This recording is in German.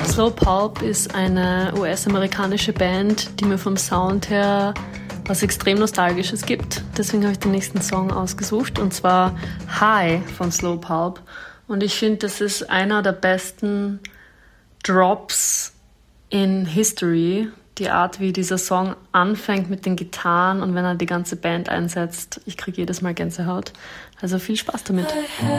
Slow Pulp ist eine US-amerikanische Band, die mir vom Sound her was extrem Nostalgisches gibt. Deswegen habe ich den nächsten Song ausgesucht, und zwar High von Slow Pulp. Und ich finde, das ist einer der besten Drops in History. Die Art, wie dieser Song anfängt mit den Gitarren und wenn er die ganze Band einsetzt, ich kriege jedes Mal Gänsehaut. Also viel Spaß damit.